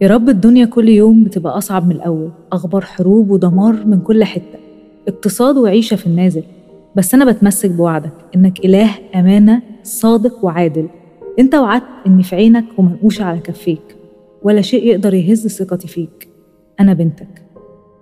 يا رب الدنيا كل يوم بتبقى أصعب من الأول، أخبار حروب ودمار من كل حتة، اقتصاد وعيشة في النازل. بس أنا بتمسك بوعدك إنك إله أمانة صادق وعادل. أنت وعدت إني في عينك ومنقوشة على كفيك، ولا شيء يقدر يهز ثقتي فيك. أنا بنتك.